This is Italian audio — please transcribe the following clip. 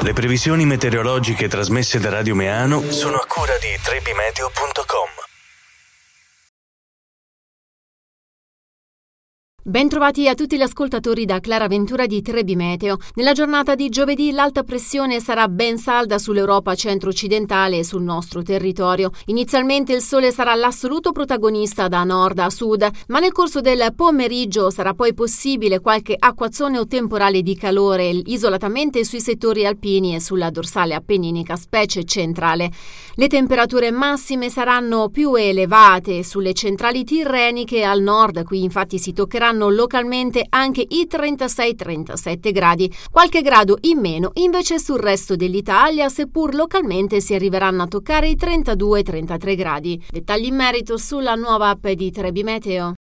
Le previsioni meteorologiche trasmesse da Radio Meano sono a cura di trebimeteo.com. Bentrovati a tutti gli ascoltatori da Clara Ventura di Trebi Meteo. Nella giornata di giovedì l'alta pressione sarà ben salda sull'Europa centro-occidentale e sul nostro territorio. Inizialmente il sole sarà l'assoluto protagonista da nord a sud, ma nel corso del pomeriggio sarà poi possibile qualche acquazzone o temporale di calore isolatamente sui settori alpini e sulla dorsale appenninica, specie centrale. Le temperature massime saranno più elevate sulle centrali tirreniche al nord, qui infatti si toccheranno localmente anche i 36-37 gradi, qualche grado in meno invece sul resto dell'Italia, seppur localmente si arriveranno a toccare i 32-33 gradi. Dettagli in merito sulla nuova app di Trebi Meteo.